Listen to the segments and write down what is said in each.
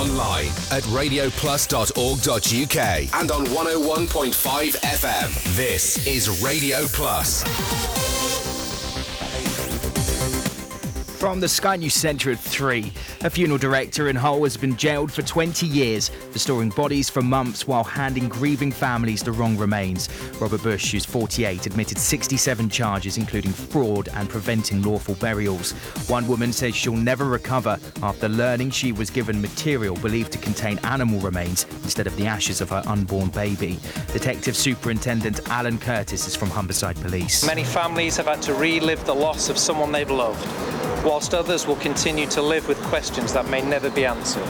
online at radioplus.org.uk and on 101.5 FM. This is Radio Plus. From the Sky News Centre at 3, a funeral director in Hull has been jailed for 20 years for storing bodies for months while handing grieving families the wrong remains. Robert Bush, who's 48, admitted 67 charges, including fraud and preventing lawful burials. One woman says she'll never recover after learning she was given material believed to contain animal remains instead of the ashes of her unborn baby. Detective Superintendent Alan Curtis is from Humberside Police. Many families have had to relive the loss of someone they've loved, whilst others will continue to live with questions that may never be answered.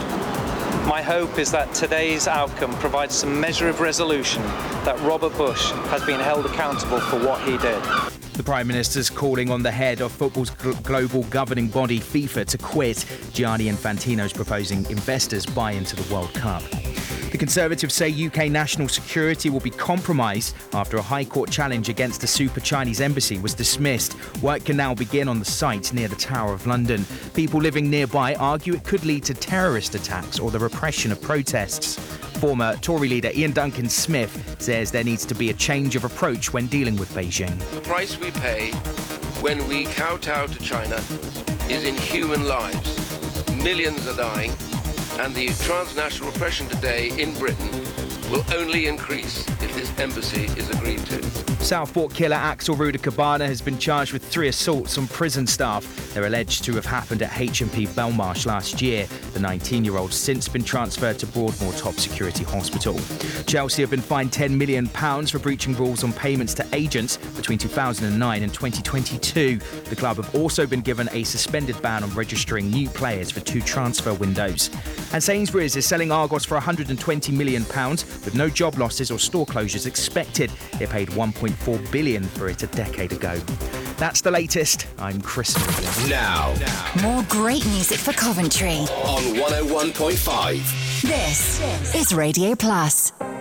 My hope is that today's outcome provides some measure of resolution that Robert Bush has been held accountable for what he did. The Prime Minister's calling on the head of football's global governing body, FIFA, to quit. Gianni Infantino is proposing investors buy into the World Cup. The Conservatives say UK national security will be compromised after a High Court challenge against the Super Chinese embassy was dismissed. Work can now begin on the site near the Tower of London. People living nearby argue it could lead to terrorist attacks or the repression of protests. Former Tory leader Ian Duncan Smith says there needs to be a change of approach when dealing with Beijing. The price we pay when we kowtow to China is in human lives. Millions are dying, and the transnational repression today in Britain will only increase if this embassy is agreed to. Southport killer Axel Ruda-Cabana has been charged with 3 assaults on prison staff. They're alleged to have happened at HMP Belmarsh last year. The 19-year-old's since been transferred to Broadmoor Top Security Hospital. Chelsea have been fined £10 million for breaching rules on payments to agents between 2009 and 2022. The club have also been given a suspended ban on registering new players for 2 transfer windows. And Sainsbury's is selling Argos for £120 million with no job losses or store closures expected. It paid £1.4 billion for it a decade ago. That's the latest. I'm Chris Morgan. Now, more great music for Coventry on 101.5. This is Radio Plus.